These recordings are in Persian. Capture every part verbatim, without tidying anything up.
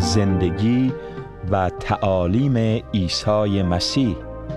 زندگی و تعالیم عیسی مسیح.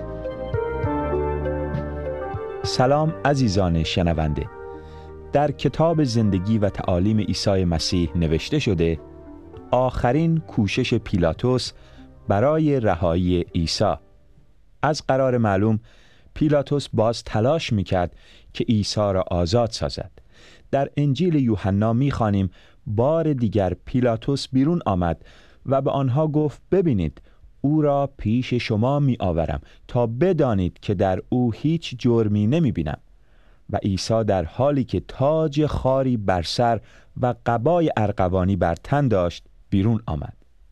سلام عزیزان شنونده. در کتاب زندگی و تعالیم عیسی مسیح نوشته شده آخرین کوشش پیلاطس برای رهایی عیسی. از قرار معلوم پیلاطس باز تلاش میکرد که عیسی را آزاد سازد. در انجیل یوحنا میخوانیم بار دیگر پیلاطس بیرون آمد و به آنها گفت ببینید او را پیش شما می آورم تا بدانید که در او هیچ جرمی نمی بینم. و عیسی در حالی که تاج خاری بر سر و قبای ارغوانی بر تن داشت بیرون آمد.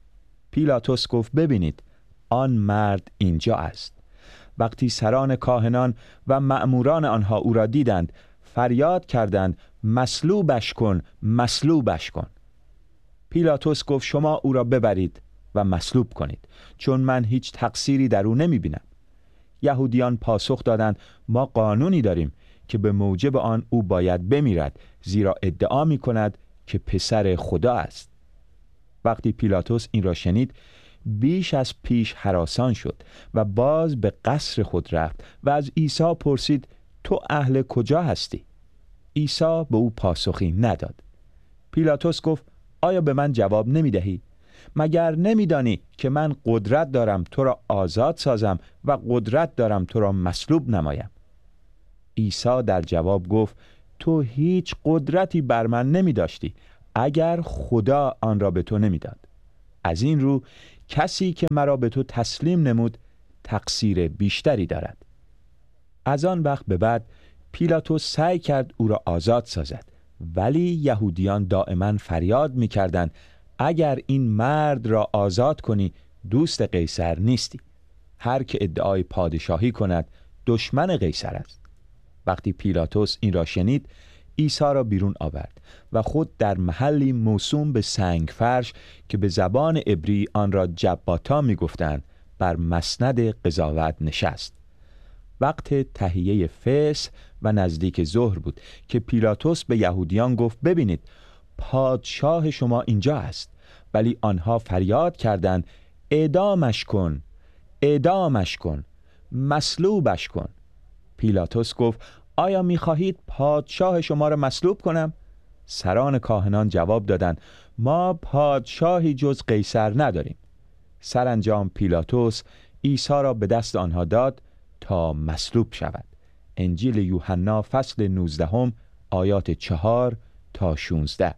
پیلاطس گفت ببینید آن مرد اینجا است. وقتی سران کاهنان و مأموران آنها او را دیدند فریاد کردند مصلوبش کن، مصلوبش کن. پیلاطس گفت شما او را ببرید و مصلوب کنید، چون من هیچ تقصیری در او نمی بینم. یهودیان پاسخ دادند ما قانونی داریم که به موجب آن او باید بمیرد، زیرا ادعا می کند که پسر خدا است. وقتی پیلاطس این را شنید بیش از پیش هراسان شد و باز به قصر خود رفت و از عیسی پرسید تو اهل کجا هستی؟ عیسی به او پاسخی نداد. پیلاطس گفت آیا به من جواب نمی دهی؟ مگر نمی دانی که من قدرت دارم تو را آزاد سازم و قدرت دارم تو را مصلوب نمایم؟ عیسی در جواب گفت تو هیچ قدرتی بر من نمی داشتی اگر خدا آن را به تو نمی داد. از این رو کسی که مرا به تو تسلیم نمود تقصیر بیشتری دارد. از آن وقت به بعد پیلاطس سعی کرد او را آزاد سازد، ولی یهودیان دائما فریاد می کردند اگر این مرد را آزاد کنی دوست قیصر نیستی. هر که ادعای پادشاهی کند دشمن قیصر است. وقتی پیلاطس این را شنید عیسی را بیرون آورد و خود در محلی موسوم به سنگ فرش که به زبان عبری آن را جباتا می گفتند بر مسند قضاوت نشست. وقت تهیه فصح و نزدیک ظهر بود که پیلاطس به یهودیان گفت ببینید پادشاه شما اینجا است. ولی آنها فریاد کردند اعدامش کن، اعدامش کن، مصلوبش کن. پیلاطس گفت آیا می‌خواهید پادشاه شما را مصلوب کنم؟ سران کاهنان جواب دادند ما پادشاهی جز قیصر نداریم. سرانجام پیلاطس عیسی را به دست آنها داد تا مصلوب شود. انجیل یوحنا فصل نوزدهم آیات چهار تا شانزده.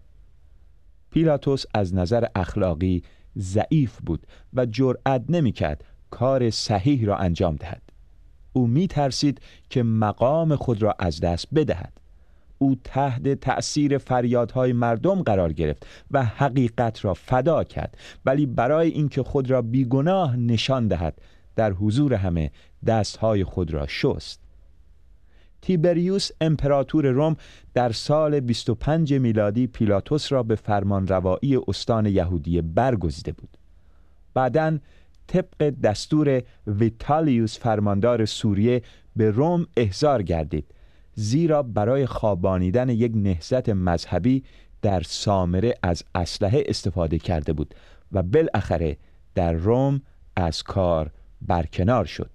پیلاطس از نظر اخلاقی ضعیف بود و جرأت نمی‌کرد کار صحیح را انجام دهد. او می ترسید که مقام خود را از دست بدهد. او تحت تأثیر فریادهای مردم قرار گرفت و حقیقت را فدا کرد، ولی برای اینکه خود را بیگناه نشان دهد در حضور همه دستهای خود را شست. تیبریوس امپراتور روم در سال بیست و پنج میلادی پیلاطس را به فرمانروایی استان یهودیه برگزیده بود. بعداً طبق دستور ویتالیوس فرماندار سوریه به روم احضار گردید، زیرا برای خوابانیدن یک نهضت مذهبی در سامره از اسلحه استفاده کرده بود و بالاخره در روم از کار برکنار شد.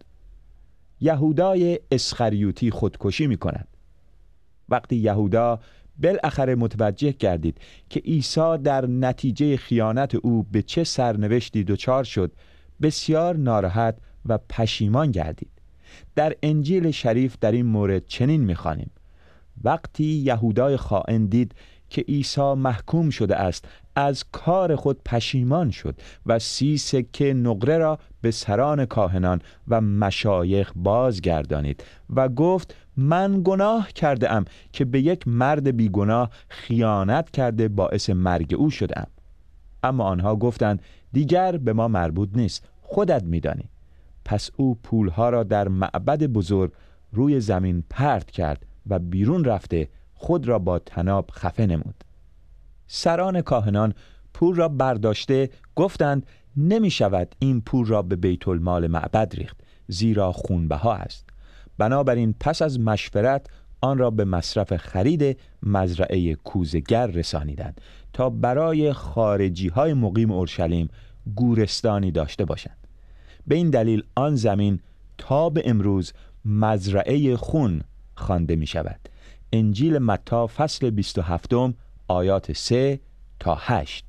یهودای اسخریوطی خودکشی می کند. وقتی یهودا بالاخره متوجه گردید که عیسی در نتیجه خیانت او به چه سرنوشتی دچار شد بسیار ناراحت و پشیمان گردید. در انجیل شریف در این مورد چنین می‌خوانیم وقتی یهودای خائن دید که عیسی محکوم شده است از کار خود پشیمان شد و سی سکه نقره را به سران کاهنان و مشایخ بازگردانید و گفت من گناه کرده ام که به یک مرد بیگناه خیانت کرده باعث مرگ او شدم. اما آنها گفتند دیگر به ما مربوط نیست، خودت میدانی. پس او پولها را در معبد بزرگ روی زمین پرت کرد و بیرون رفته خود را با طناب خفه نمود. سران کاهنان پول را برداشته گفتند نمی شود این پول را به بیت المال معبد ریخت، زیرا خونبها است. بنابراین پس از مشورت آن را به مصرف خرید مزرعه کوزه‌گر رسانیدند تا برای خارجی های مقیم اورشلیم گورستانی داشته باشند. به این دلیل آن زمین تا به امروز مزرعه خون خوانده می شود. انجیل متی فصل بیست و هفت آیات سه تا هشت.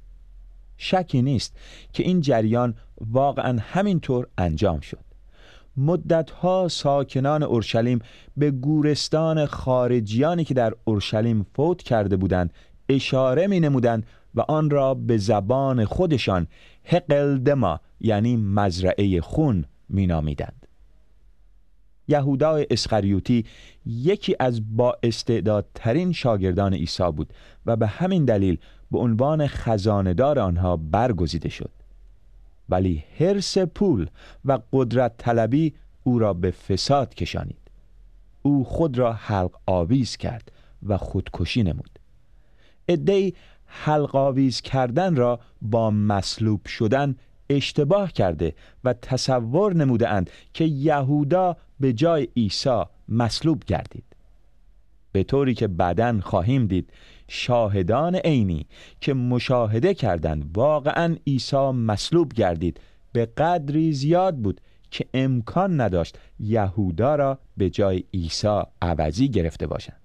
شکی نیست که این جریان واقعا همینطور انجام شد. مدتها ساکنان اورشلیم به گورستان خارجیانی که در اورشلیم فوت کرده بودند اشاره می نمودند و آن را به زبان خودشان هقل دما یعنی مزرعه خون می نامیدند. یهودا اسخریوطی یکی از با استعدادترین شاگردان عیسی بود و به همین دلیل به عنوان خزانه‌دار آنها برگزیده شد. ولی حرص پول و قدرت طلبی او را به فساد کشانید. او خود را حلق آویز کرد و خودکشی نمود. عده‌ای حلق آویز کردن را با مصلوب شدن اشتباه کرده و تصور نموده اند که یهودا به جای عیسی مصلوب گردید، به طوری که بعداً خواهیم دید شاهدان عینی که مشاهده کردند واقعاً عیسی مصلوب گردید به قدری زیاد بود که امکان نداشت یهودا را به جای عیسی عوضی گرفته باشند.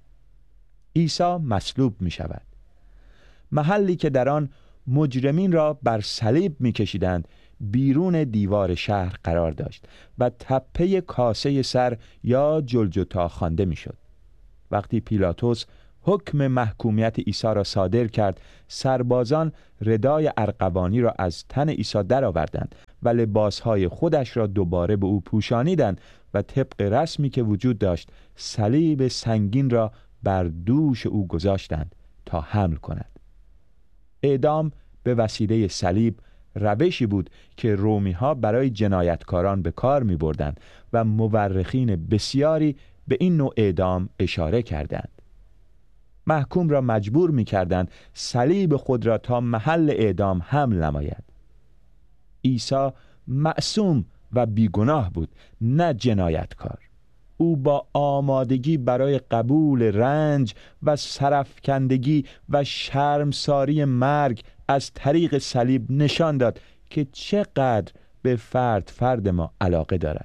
عیسی مصلوب می شود. محلی که در آن مجرمین را بر صلیب می کشیدند بیرون دیوار شهر قرار داشت و تپه کاسه سر یا جلجتا خوانده می شد. وقتی پیلاتوس حکم محکومیت عیسی را صادر کرد، سربازان ردای ارغوانی را از تن عیسی درآوردند و لباسهای خودش را دوباره به او پوشانیدند و طبق رسمی که وجود داشت صلیب سنگین را بر دوش او گذاشتند تا حمل کند. اعدام به وسیله صلیب روشی بود که رومی ها برای جنایتکاران به کار می بردند و مورخین بسیاری به این نوع اعدام اشاره کردند. محکوم را مجبور می کردند صلیب خود را تا محل اعدام حمل نماید. عیسی معصوم و بیگناه بود، نه جنایتکار. او با آمادگی برای قبول رنج و سرفکندگی و شرمساری مرگ از طریق صلیب نشان داد که چقدر به فرد فرد ما علاقه دارد.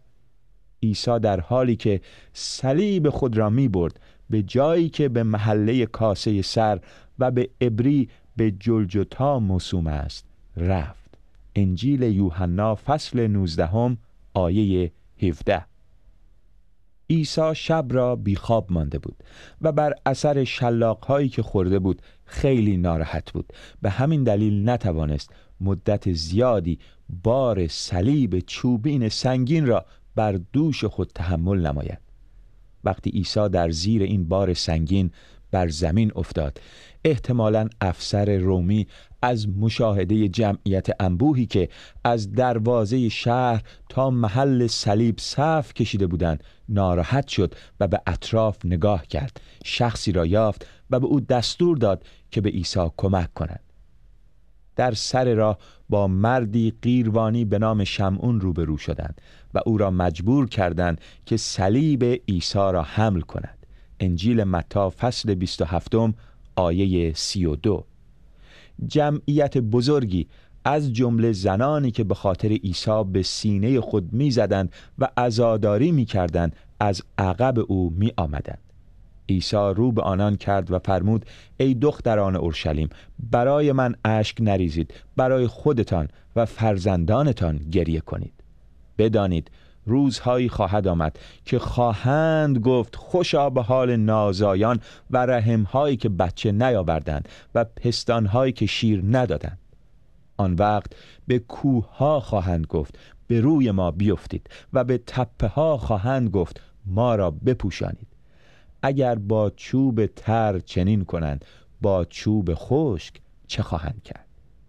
عیسی در حالی که صلیب خود را می برد به جایی که به محله کاسه سر و به عبری به جلجتا موسوم است رفت. انجیل یوحنا فصل نوزده آیه هفده. عیسی شب را بیخواب مانده بود و بر اثر شلاق‌هایی که خورده بود خیلی ناراحت بود. به همین دلیل نتوانست مدت زیادی بار صلیب چوبین سنگین را بر دوش خود تحمل نماید. وقتی عیسی در زیر این بار سنگین بر زمین افتاد، احتمالاً افسر رومی از مشاهده جمعیت انبوهی که از دروازه شهر تا محل صلیب صف کشیده بودند ناراحت شد و به اطراف نگاه کرد. شخصی را یافت و به او دستور داد که به عیسی کمک کند. در سر راه با مردی قیروانی به نام شمعون روبرو شدند و او را مجبور کردند که صلیب عیسی را حمل کند. انجیل متی فصل بیست و هفت آیه سی و دو. جمعیت بزرگی از جمله زنانی که به خاطر عیسی به سینه خود می زدند و عزاداری می کردند از عقب او می آمدند. عیسی رو به آنان کرد و فرمود: ای دختران اورشلیم، برای من اشک نریزید، برای خودتان و فرزندانتان گریه کنید. بدانید روزهایی خواهد آمد که خواهند گفت خوشا به حال نازایان و رحمهایی که بچه نیاوردند و پستانهایی که شیر ندادند. آن وقت به کوه ها خواهند گفت به روی ما بیفتید و به تپه ها خواهند گفت ما را بپوشانید. اگر با چوب تر چنین کنند، با چوب خشک چه خواهند کرد؟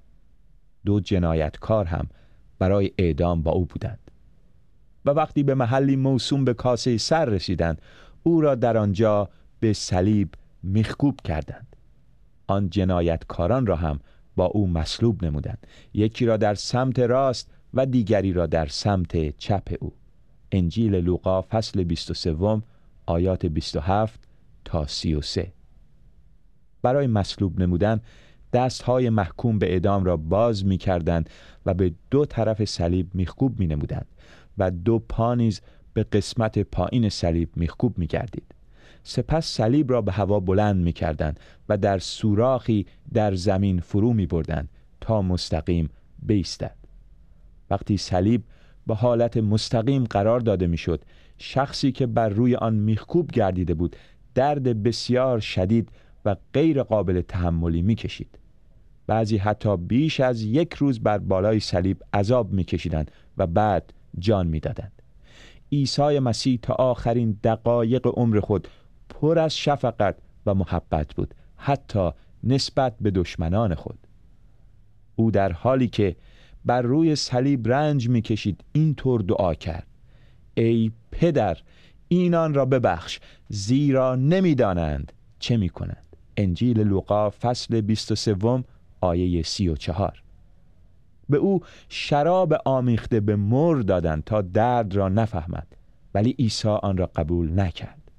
دو جنایتکار هم برای اعدام با او بودند و وقتی به محلی موسوم به کاسه سر رسیدند، او را در آنجا به صلیب میخکوب کردند. آن جنایتکاران را هم با او مصلوب نمودند، یکی را در سمت راست و دیگری را در سمت چپ او. انجیل لوقا فصل بیست و سه آیات بیست و هفت تا سی و سه. برای مصلوب نمودن دستهای محکوم به اعدام را باز می کردند و به دو طرف صلیب میخکوب می نمودند و دو پا نیز به قسمت پایین صلیب میخکوب می گردید. سپس صلیب را به هوا بلند می کردند و در سوراخی در زمین فرو می بردند تا مستقیم بایستد. وقتی صلیب به حالت مستقیم قرار داده می شد، شخصی که بر روی آن میخکوب گردیده بود درد بسیار شدید و غیر قابل تحملی می کشید. بعضی حتی بیش از یک روز بر بالای صلیب عذاب می کشیدند و بعد جان می دادند. عیسی مسیح تا آخرین دقایق عمر خود پر از شفقت و محبت بود، حتی نسبت به دشمنان خود. او در حالی که بر روی صلیب رنج می کشید اینطور دعا کرد: ای پدر، اینان را ببخش، زیرا نمی دانند چه می کنند. انجیل لوقا فصل بیست و سه آیه سی و چهار. به او شراب آمیخته به مر دادند تا درد را نفهمد، ولی عیسی آن را قبول نکرد.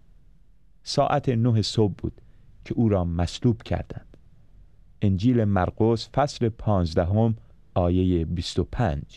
ساعت نه صبح بود که او را مصلوب کردند. انجیل مرقس فصل پانزدهم آیه بیست و پنج.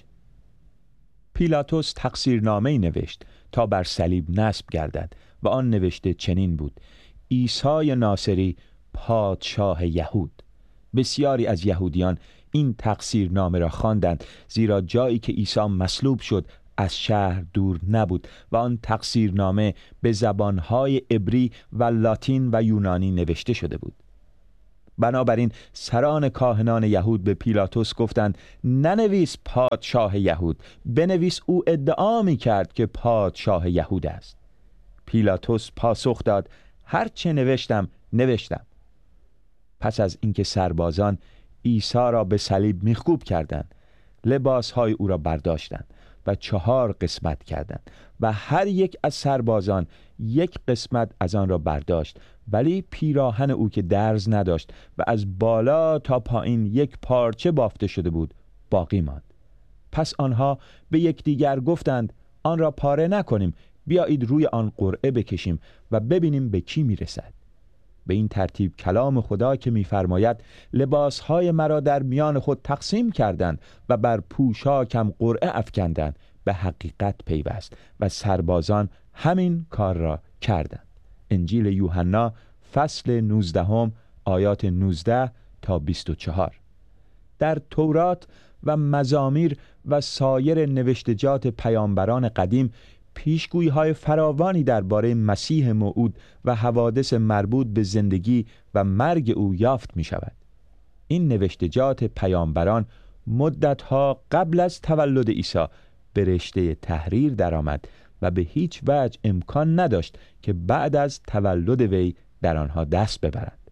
پیلاتوس تقصیرنامه‌ای نوشت تا بر صلیب نصب گردد و آن نوشته چنین بود: عیسی ناصری، پادشاه یهود. بسیاری از یهودیان این تقصیرنامه را خواندند، زیرا جایی که عیسی مصلوب شد از شهر دور نبود و آن تقصیرنامه به زبانهای عبری و لاتین و یونانی نوشته شده بود. بنابراین سران کاهنان یهود به پیلاتوس گفتند: ننویس پادشاه یهود، بنویس او ادعا می کرد که پادشاه یهود است. پیلاتوس پاسخ داد: هر چه نوشتم نوشتم. پس از اینکه سربازان عیسی را به صلیب میخکوب کردند، لباسهای او را برداشتند و چهار قسمت کردند و هر یک از سربازان یک قسمت از آن را برداشت، ولی پیراهن او که درز نداشت و از بالا تا پایین یک پارچه بافته شده بود باقی ماند. پس آنها به یکدیگر گفتند: آن را پاره نکنیم، بیایید روی آن قرعه بکشیم و ببینیم به کی میرسد. به این ترتیب کلام خدا که می‌فرماید: لباسهای مرا در میان خود تقسیم کردند و بر پوشاکم قرعه افکندند، به حقیقت پیوست و سربازان همین کار را کردند. انجیل یوحنا فصل نوزدهم آیات نوزده تا بیست و چهار. در تورات و مزامیر و سایر نوشتجات پیامبران قدیم پیشگویی های فراوانی درباره مسیح موعود و حوادث مربوط به زندگی و مرگ او یافت می شود. این نوشتجات پیامبران مدتها قبل از تولد عیسی به رشته تحریر درآمد و به هیچ وجه امکان نداشت که بعد از تولد وی در آنها دست ببرند.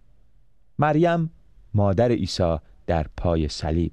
مریم مادر عیسی در پای صلیب.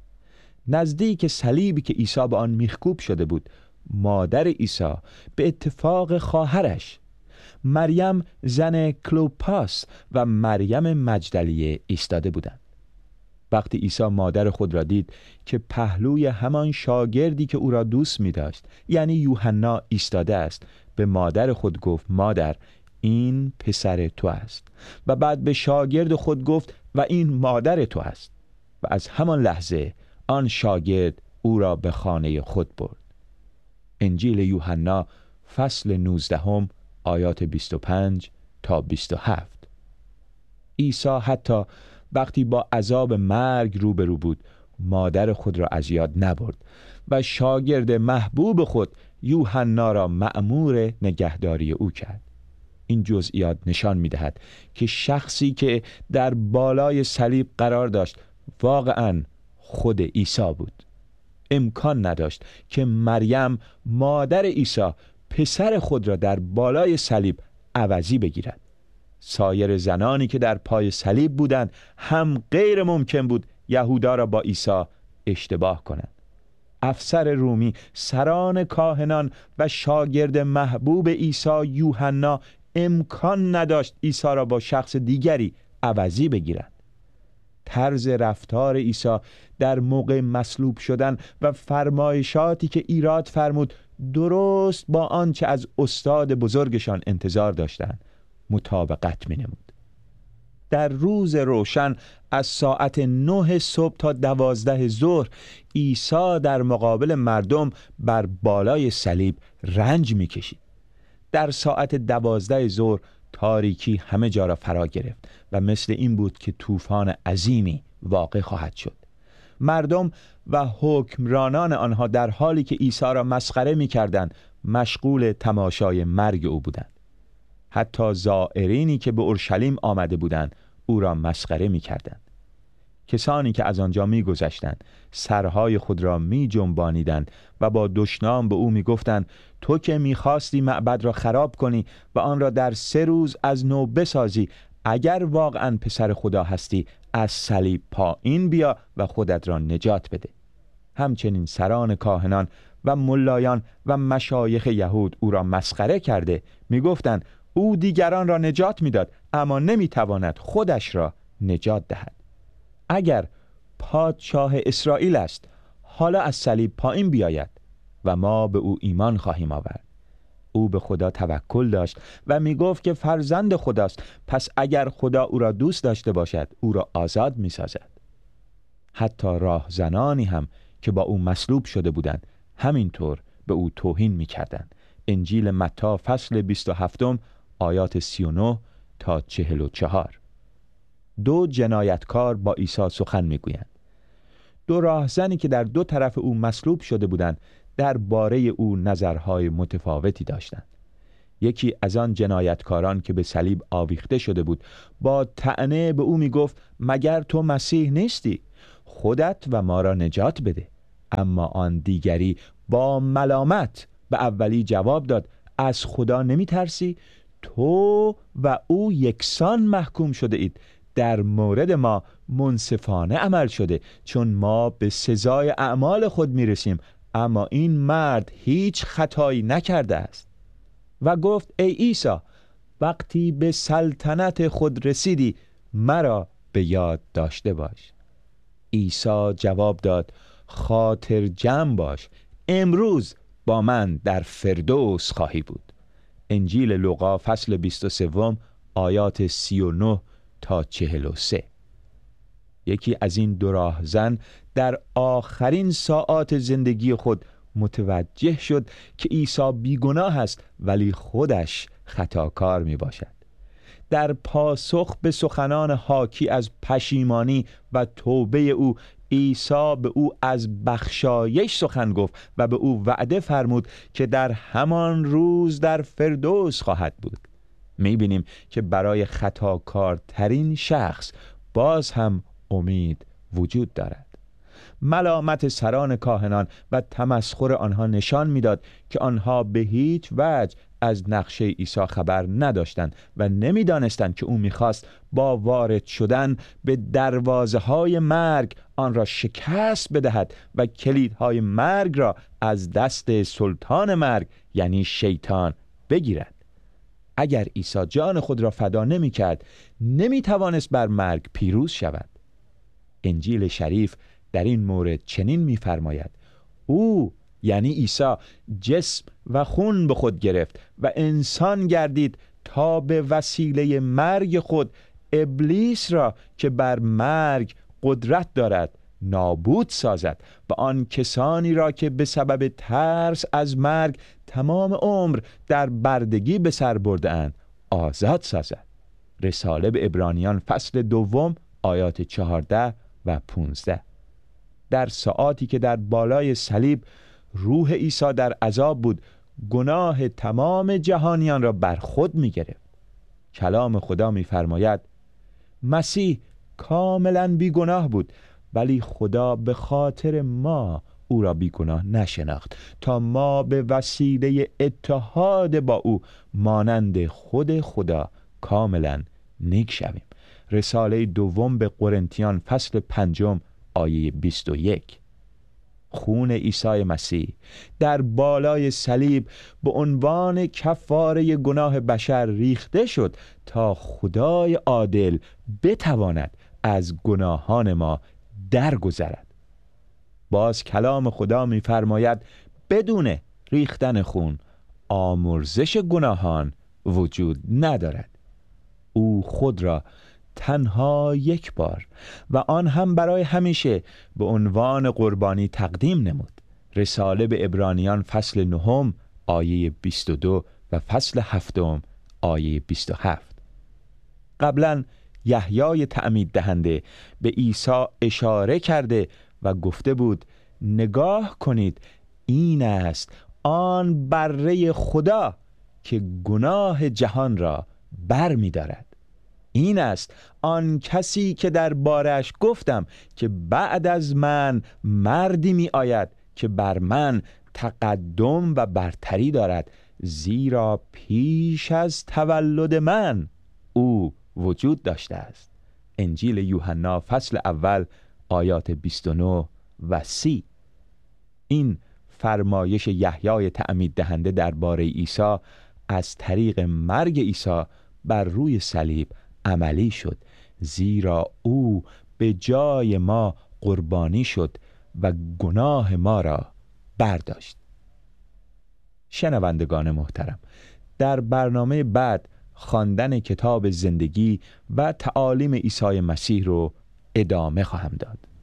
نزدیک صلیبی که عیسی به آن میخکوب شده بود، مادر عیسی به اتفاق خواهرش مریم زن کلوپاس و مریم مجدلیه ایستاده بودند. وقتی عیسی مادر خود را دید که پهلوی همان شاگردی که او را دوست می داشت یعنی یوحنا ایستاده است، به مادر خود گفت: مادر، این پسر تو است. و بعد به شاگرد خود گفت: و این مادر تو است. و از همان لحظه آن شاگرد او را به خانه خود برد. انجیل یوحنا فصل نوزدهم آیات بیست و پنج تا بیست و هفت. عیسی حتی وقتی با عذاب مرگ روبرو بود مادر خود را از یاد نبرد و شاگرد محبوب خود یوحنا را مأمور نگهداری او کرد. این جزئیات نشان می‌دهد که شخصی که در بالای صلیب قرار داشت واقعاً خود عیسی بود. امکان نداشت که مریم مادر عیسی پسر خود را در بالای صلیب عوضی بگیرد. سایر زنانی که در پای صلیب بودند هم غیر ممکن بود یهودا را با عیسی اشتباه کنند. افسر رومی، سران کاهنان و شاگرد محبوب عیسی یوحنا امکان نداشت عیسی را با شخص دیگری عوضی بگیرند. طرز رفتار عیسی در موقع مصلوب شدن و فرمایشاتی که ایراد فرمود درست با آنچه از استاد بزرگشان انتظار داشتند مطابقت می‌نمود. در روز روشن از ساعت نه صبح تا دوازده ظهر عیسی در مقابل مردم بر بالای صلیب رنج می‌کشید. در ساعت دوازده ظهر تاریکی همه جا را فرا گرفت و مثل این بود که طوفان عظیمی واقع خواهد شد. مردم و حکمرانان آنها در حالی که عیسی را مسخره می‌کردند مشغول تماشای مرگ او بودند. حتی زائرینی که به اورشلیم آمده بودند او را مسخره می‌کردند. کسانی که از آنجا می‌گذشتند سرهای خود را می‌جنبانیدند و با دشنام به او می‌گفتند تو که می‌خواستی معبد را خراب کنی و آن را در سه روز از نو بسازی، اگر واقعاً پسر خدا هستی از صلیب پایین بیا و خودت را نجات بده. همچنین سران کاهنان و ملایان و مشایخ یهود او را مسخره کرده می‌گفتند او دیگران را نجات می‌داد اما نمی‌تواند خودش را نجات دهد. اگر پادشاه اسرائیل است حالا از صلیب پایین بیاید و ما به او ایمان خواهیم آورد. او به خدا توکل داشت و می گفت که فرزند خداست، پس اگر خدا او را دوست داشته باشد او را آزاد می سازد. حتی راهزنانی هم که با او مصلوب شده بودند همینطور به او توهین می کردند. انجیل متی فصل بیست و هفت آیات سی و نه تا چهل و چهار. دو جنایتکار با عیسی سخن می گویند. دو راهزنی که در دو طرف او مصلوب شده بودند درباره او نظرهای متفاوتی داشتند. یکی از آن جنایتکاران که به صلیب آویخته شده بود با طعنه به او می گفت مگر تو مسیح نیستی؟ خودت و ما را نجات بده. اما آن دیگری با ملامت به اولی جواب داد از خدا نمی ترسی؟ تو و او یکسان محکوم شده اید. در مورد ما منصفانه عمل شده چون ما به سزای اعمال خود می رسیم، اما این مرد هیچ خطایی نکرده است. و گفت ای عیسی وقتی به سلطنت خود رسیدی مرا به یاد داشته باش. عیسی جواب داد خاطر جمع باش، امروز با من در فردوس خواهی بود. انجیل لوقا فصل بیست و سه آیات سی و نه تا چهل و سه. یکی از این دو راهزن در آخرین ساعات زندگی خود متوجه شد که عیسی بیگناه است ولی خودش خطاکار می باشد. در پاسخ به سخنان حاکی از پشیمانی و توبه او، عیسی به او از بخشایش سخن گفت و به او وعده فرمود که در همان روز در فردوس خواهد بود. می بینیم که برای خطاکارترین شخص باز هم امید وجود دارد. ملامت سران کاهنان و تمسخر آنها نشان میداد که آنها به هیچ وجه از نقشه عیسی خبر نداشتند و نمیدانستند که او میخواست با وارد شدن به دروازه های مرگ آن را شکست بدهد و کلیدهای مرگ را از دست سلطان مرگ یعنی شیطان بگیرد. اگر عیسی جان خود را فدا نمی کرد نمی توانست بر مرگ پیروز شود. انجیل شریف در این مورد چنین می فرماید او یعنی عیسی جسم و خون به خود گرفت و انسان گردید تا به وسیله مرگ خود ابلیس را که بر مرگ قدرت دارد نابود سازد و آن کسانی را که به سبب ترس از مرگ تمام عمر در بردگی به سر برده‌اند آزاد سازد. رساله به عبرانیان فصل دوم آیات چهارده و پانزده. در ساعاتی که در بالای صلیب روح عیسی در عذاب بود گناه تمام جهانیان را بر خود می گرفت. کلام خدا می فرماید مسیح کاملا بی گناه بود ولی خدا به خاطر ما او را بی گناه نشناخت تا ما به وسیله اتحاد با او مانند خود خدا کاملا نیک شویم. رساله دوم به قرنتیان فصل پنجم آیه بیست و یک. خون عیسی مسیح در بالای صلیب به عنوان کفاره گناه بشر ریخته شد تا خدای عادل بتواند از گناهان ما درگذرد. باز کلام خدا می‌فرماید بدون ریختن خون، آمرزش گناهان وجود ندارد. او خود را تنها یک بار و آن هم برای همیشه به عنوان قربانی تقدیم نمود. رساله به عبرانیان فصل نهم آیه بیست و دو و فصل هفتم آیه بیست و هفت. قبلا یحیای تعمید دهنده به عیسی اشاره کرده و گفته بود نگاه کنید، این است آن بره خدا که گناه جهان را بر می دارد. این است آن کسی که در بارش گفتم که بعد از من مردی می آید که بر من تقدم و برتری دارد، زیرا پیش از تولد من او وجود داشته است. انجیل یوحنا فصل اول آیات بیست و نه و سی. این فرمایش یحیای تعمید دهنده درباره عیسی از طریق مرگ عیسی بر روی صلیب عملی شد، زیرا او به جای ما قربانی شد و گناه ما را برداشت. شنوندگان محترم، در برنامه بعد خواندن کتاب زندگی و تعالیم عیسی مسیح رو ادامه خواهم داد.